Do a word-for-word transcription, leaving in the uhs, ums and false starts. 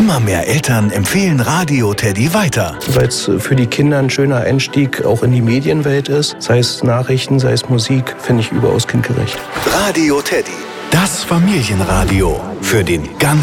Immer mehr Eltern empfehlen Radio Teddy weiter. Weil es für die Kinder ein schöner Einstieg auch in die Medienwelt ist. Sei es Nachrichten, sei es Musik, finde ich überaus kindgerecht. Radio Teddy, das Familienradio für den ganzen